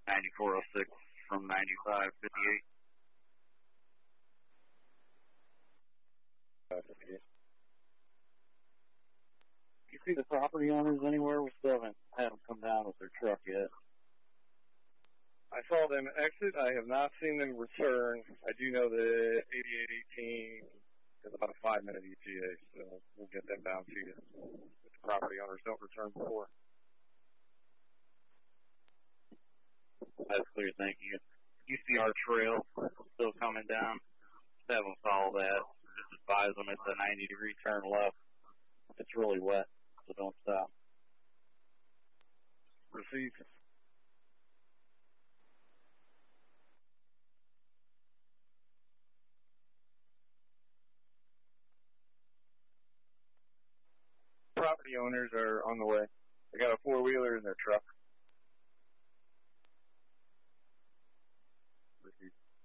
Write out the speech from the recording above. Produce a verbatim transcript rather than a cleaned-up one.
ninety-four oh six from ninety-five fifty-eight. You see the property owners anywhere? We still haven't had them come down with their truck yet. I saw them exit. I have not seen them return. I do know that eighty-eight eighteen is about a five-minute E T A, so we'll get them down to you if the property owners don't return before. That's clear, thank you. You see our trail still coming down. Just have them follow that. Just advise them it's a ninety degree turn left. It's really wet, so don't stop. Proceed. Property owners are on the way. They got a four-wheeler in their truck. Proceed.